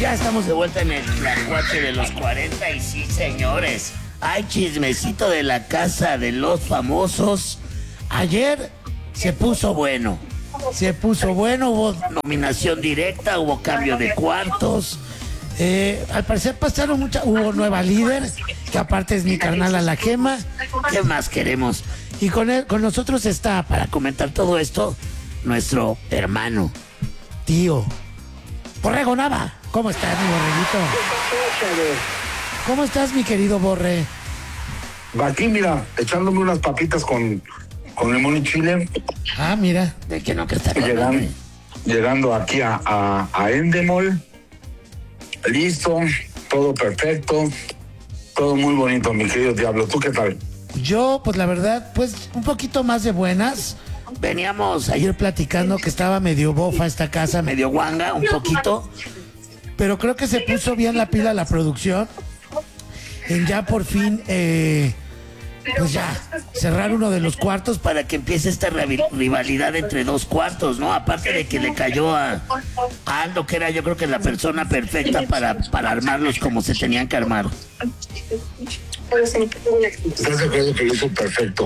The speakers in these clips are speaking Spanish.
Ya estamos de vuelta en el Tlacuache de los 40 y sí, señores, hay chismecito de la casa de los famosos. Ayer se puso bueno, hubo nominación directa, hubo cambio de cuartos. Al parecer hubo nueva líder, que aparte es mi carnal a la Gema. ¿Qué más queremos? Y con nosotros está, para comentar todo esto, nuestro hermano, tío, Borrego Nava. ¿Cómo estás, mi borreguito? ¿Cómo estás, mi querido Borre? Aquí, mira, echándome unas papitas con limón y chile. Ah, mira, de que no que está llegando aquí a Endemol. Listo, todo perfecto, todo muy bonito, mi querido Diablo. ¿Tú qué tal? Yo, pues la verdad, pues un poquito más de buenas. Veníamos ayer platicando que estaba medio bofa esta casa, medio guanga, un poquito. Pero creo que se puso bien la pila la producción. En ya por fin, pues ya, cerrar uno de los cuartos para que empiece esta rivalidad entre dos cuartos, ¿no? Aparte de que le cayó a Aldo, que era yo creo que la persona perfecta para armarlos como se tenían que armar. ¿Estás de acuerdo que lo hizo perfecto?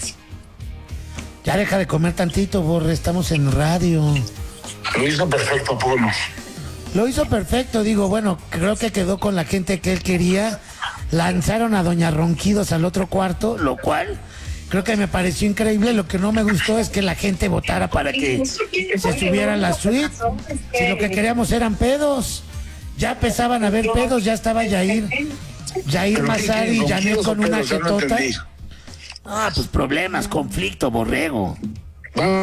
Ya deja de comer tantito, Borre, estamos en radio. Lo hizo perfecto, Polo. Lo hizo perfecto, digo, bueno, creo que quedó con la gente que él quería. Lanzaron a Doña Ronquidos al otro cuarto, lo cual creo que me pareció increíble. Lo que no me gustó es que la gente votara para que se subiera a la suite. Si lo que queríamos eran pedos, ya empezaban a haber pedos, ya estaba Yair Mazar y Janet con una jetota. Ah, pues problemas, conflicto, Borrego. Va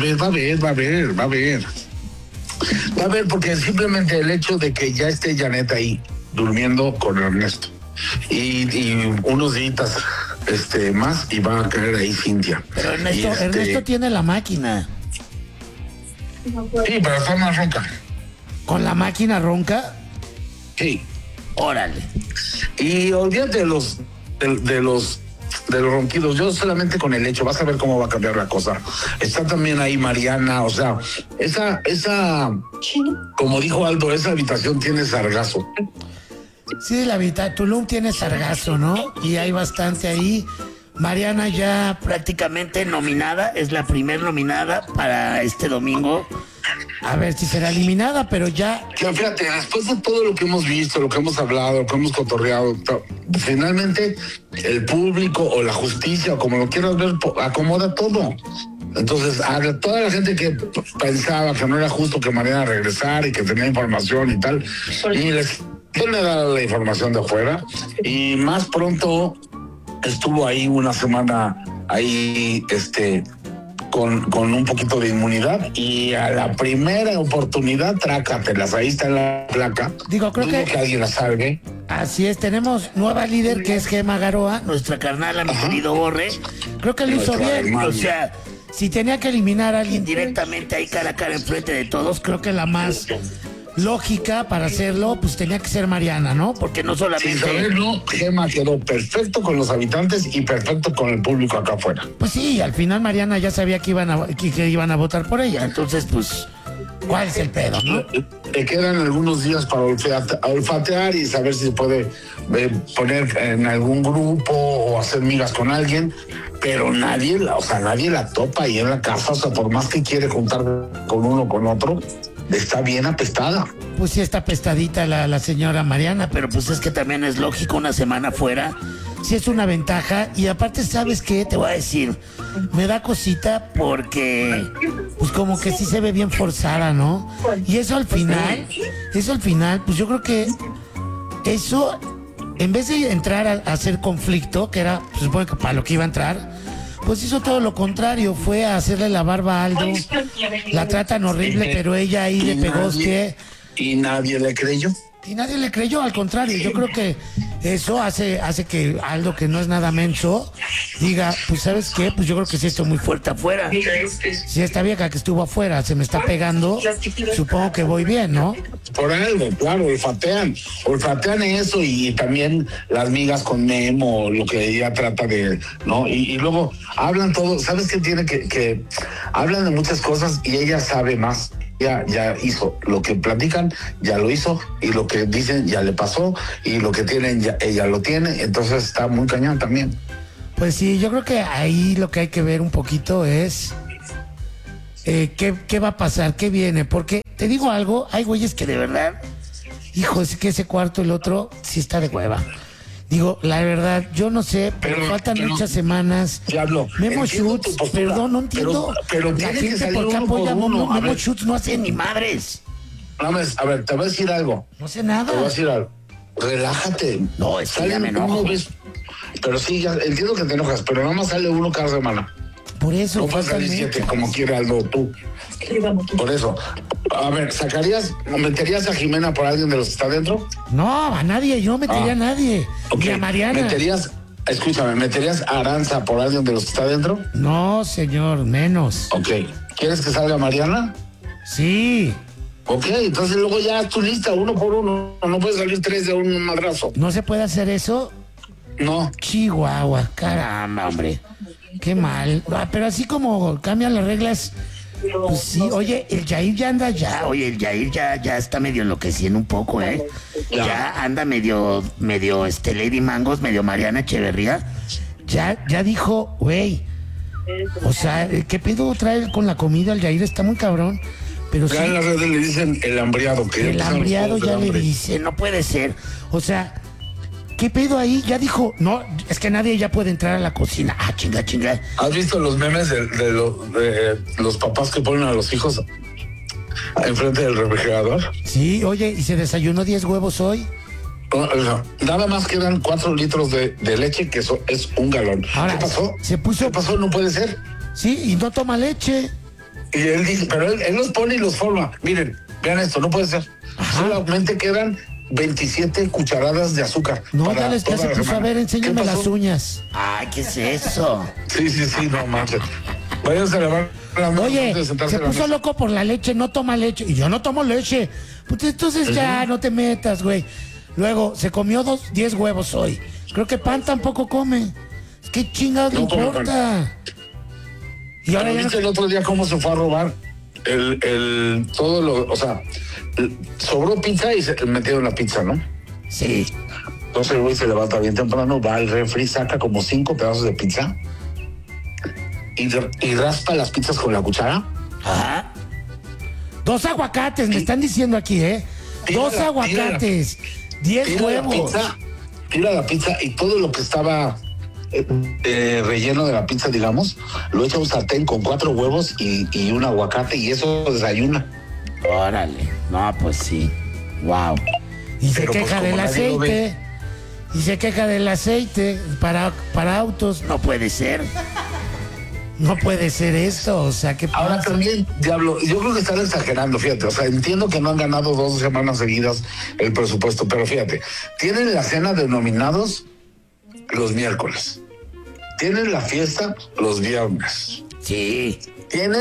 a ver, porque simplemente el hecho de que ya esté Janet ahí durmiendo con Ernesto y unos días más y va a caer ahí Cintia. Pero Ernesto tiene la máquina. Sí, pero está más ronca. ¿Con la máquina ronca? Sí. Órale. Y olvídate de los ronquidos. Yo solamente con el hecho, vas a ver cómo va a cambiar la cosa. Está también ahí Mariana, o sea, esa, como dijo Aldo, esa habitación tiene sargazo. Sí, Tulum tiene sargazo, ¿no? Y hay bastante ahí. Mariana ya prácticamente nominada, es la primer nominada para este domingo. A ver si será eliminada, pero ya... Fíjate, después de todo lo que hemos visto, lo que hemos hablado, lo que hemos cotorreado, finalmente el público o la justicia, o como lo quieras ver, acomoda todo. Entonces, a toda la gente que pensaba que no era justo que Mariana regresara y que tenía información y tal, y ¿quién le da la información de afuera? Y más pronto estuvo ahí una semana ahí, con un poquito de inmunidad y a la primera oportunidad, trácatelas, ahí está la placa. Digo, creo que alguien la salve. Así es, tenemos nueva líder que es Gema Garoa, nuestra carnala, mi querido Borre. Creo que lo hizo bien, hermano. O sea, si tenía que eliminar a alguien directamente ahí cara a cara enfrente de todos, creo que la más lógica para hacerlo, pues tenía que ser Mariana, ¿no? Porque no solamente... Sin saberlo, Gema quedó perfecto con los habitantes y perfecto con el público acá afuera. Pues sí, al final Mariana ya sabía que iban a votar por ella, entonces pues, ¿cuál es el pedo, no? Le quedan algunos días para olfatear y saber si se puede poner en algún grupo o hacer migas con alguien, pero nadie la topa ahí en la casa, o sea, por más que quiere juntar con uno con otro, está bien apestada. Pues sí está apestadita la señora Mariana, pero pues es que también es lógico, una semana fuera, sí es una ventaja. Y aparte, ¿sabes qué? Te voy a decir, me da cosita porque pues como que sí se ve bien forzada, ¿no? Y eso al final, pues yo creo que eso, en vez de entrar a hacer conflicto, que era, se supone que para lo que iba a entrar, pues hizo todo lo contrario, fue a hacerle la barba a Aldo, la tratan horrible, pero ella ahí le pegó que... Y nadie le creyó. Y nadie le creyó, al contrario, yo creo que eso hace que Aldo, que no es nada menso, diga, pues ¿sabes qué? Pues yo creo que sí estoy muy fuerte afuera. Si esta vieja que estuvo afuera se me está pegando, supongo que voy bien, ¿no? por algo, claro, olfatean eso y también las migas con Memo, lo que ella trata de, ¿no? Y luego hablan todo, ¿sabes qué tiene que hablan de muchas cosas y ella sabe más? Ya hizo, lo que platican ya lo hizo y lo que dicen ya le pasó y lo que tienen ya ella lo tiene, entonces está muy cañón también. Pues sí, yo creo que ahí lo que hay que ver un poquito es qué va a pasar, qué viene, porque te digo algo, hay güeyes que de verdad, hijo, es que ese cuarto, el otro, sí está de hueva. Digo, la verdad, yo no sé, pero faltan muchas semanas. Diablo, Memo Schutz, perdón, no entiendo. Pero la tiene que gente salir por qué uno por apoya a uno. Memo Schutz, no hace ni madres. Mames, a ver, te voy a decir algo. No sé Te voy a nada. decir algo. Relájate. No, es que ya me uno, enojo. pero sí, ya entiendo que te enojas, pero nada más sale uno cada semana. Por eso, No puedes faltan salir 7 muchas. como quiera Aldo tú. Por eso. A ver, meterías a Jimena por alguien de los que está dentro? No, a nadie, yo no metería a nadie. Ok. Ni a Mariana. ¿Meterías a Aranza por alguien de los que está dentro? No, señor, menos. Ok. ¿Quieres que salga Mariana? Sí, Ok, entonces luego ya haz tu lista, uno por uno. No puedes salir 3 de un madrazo. ¿no se puede hacer eso? No. Chihuahua, caramba, hombre. Qué mal. Ah, pero así como cambian las reglas, pues sí. Oye, el Jair ya anda ya. Oye, el Jair ya está medio enloqueciendo un poco, ¿eh? Ya anda medio Lady Mangos, medio Mariana Echeverría. Ya dijo, güey. O sea, ¿qué pedo trae con la comida? El Jair está muy cabrón. Pero sí, Ya en las redes le dicen el hambriado. Que el empiezan los hambriado juegos ya del le hambre. dice, no puede ser. O sea, ¿qué pedo ahí? Ya dijo, no, es que nadie ya puede entrar a la cocina. Ah, chinga. ¿Has visto los memes de los papás que ponen a los hijos enfrente del refrigerador? Sí, oye, ¿y se desayunó 10 huevos hoy? No, nada más quedan 4 litros de leche, que eso es un galón. Ahora, ¿Qué pasó? se puso- ¿Qué pasó? No puede ser. Sí, y no toma leche. Y él dice, pero él los pone y los forma. Miren, vean esto, no puede ser. Ajá. Solamente quedan 27 cucharadas de azúcar. No, para ya les toda se la puso a semana. ver, enséñame ¿Qué pasó? las uñas. Ay, ¿qué es eso? Sí, no manches. Váyanse a lavar las manos Oye, antes de sentarse se a la puso mesa. loco por la leche, no toma leche. Y yo no tomo leche. Pues entonces ya, no te metas, güey. Luego, se comió 10 huevos hoy. Creo que pan tampoco come. ¿Qué chingados le No come importa? Y ahora Pero ya viste el no... otro día cómo se fue a robar todo lo, o sea, sobró pizza y se metieron la pizza, ¿no? Sí. Entonces el güey se levanta bien temprano, va al refri, saca como 5 pedazos de pizza y raspa las pizzas con la cuchara. Ajá. 2 aguacates, me están diciendo aquí, ¿eh? Tira 2 la- aguacates, 10 Tira la huevos. pizza, tira la pizza y todo lo que estaba relleno de la pizza, digamos, lo echa a un sartén con 4 huevos y un aguacate y eso desayuna. Órale. No, pues sí. Wow. Y se Pero, pues, queja como del nadie lo ve. aceite. Y se queja del aceite para autos. No puede ser. No puede ser esto. O sea, ¿qué Ahora pasa? también, Diablo, yo creo que están exagerando, fíjate. O sea, entiendo que no han ganado 2 semanas seguidas el presupuesto, pero fíjate, tienen la cena de nominados los miércoles. Tienen la fiesta los viernes. Sí. Tienen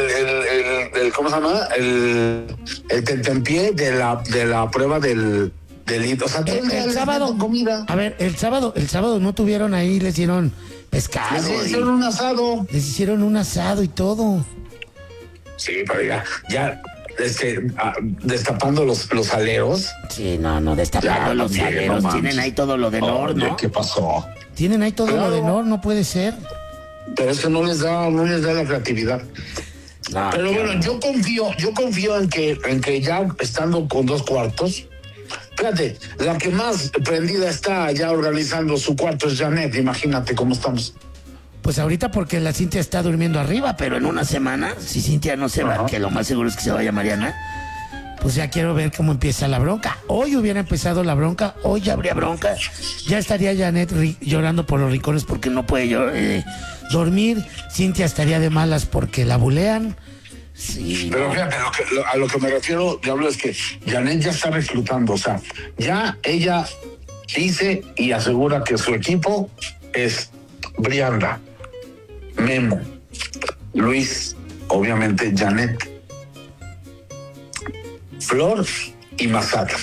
el ¿cómo se llama? El tentempié de la prueba del o sea, tienen El sábado, comida. a ver, el sábado no tuvieron ahí, les dieron pescado. Les hicieron un asado. Les hicieron un asado y todo. Sí, pero ya destapando los aleros. Sí, no, destapando Ya, los también, aleros. no mames. Tienen ahí todo lo del horno. Oye, ¿qué pasó? Tienen ahí todo Claro. lo de no puede ser. Pero es que no les da la creatividad. No, Pero qué bueno, horror. yo confío en que ya estando con 2 cuartos, fíjate, la que más prendida está ya organizando su cuarto es Janet, imagínate cómo estamos. Pues ahorita porque la Cintia está durmiendo arriba, Pero en una semana, si Cintia no se va, Ajá. que lo más seguro es que se vaya Mariana. pues ya quiero ver cómo empieza la bronca. Hoy hubiera empezado la bronca, hoy ya habría bronca. Ya estaría Janet llorando por los rincones porque no puede dormir. Cintia estaría de malas porque la bulean. Sí, Pero no. fíjate, a lo que me refiero, Diablo, es que Janet ya está reclutando, o sea, ya ella dice y asegura que su equipo es Brianda, Memo, Luis, obviamente Janet, Flor y masacre.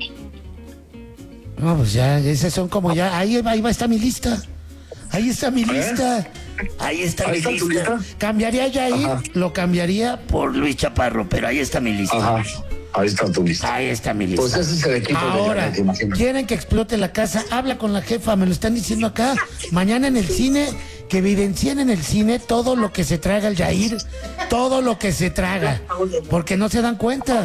No, pues ya, esas son como ya. Ahí va, está mi lista. Ahí está mi lista. Ahí está Ahí mi está tu lista. lista. Cambiaría ya ahí, Ajá. lo cambiaría. Por Luis Chaparro, pero ahí está mi lista. Ajá. Ahí está tu lista. Ahí está mi lista. Pues ese es el equipo Ahora, de Janet, imagínate. quieren que explote la casa, habla con la jefa, me lo están diciendo acá. Mañana en el cine, que evidencien en el cine todo lo que se traga el Yair, todo lo que se traga, porque no se dan cuenta.